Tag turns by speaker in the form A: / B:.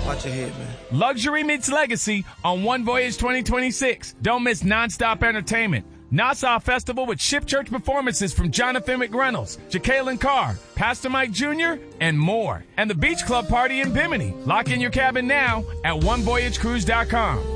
A: Watch your head, man.
B: Luxury meets legacy on One Voyage 2026. Don't miss nonstop entertainment. Nassau Festival with Ship Church performances from Jonathan McReynolds, Jacqueline Carr, Pastor Mike Jr., and more. And the Beach Club Party in Bimini. Lock in your cabin now at onevoyagecruise.com.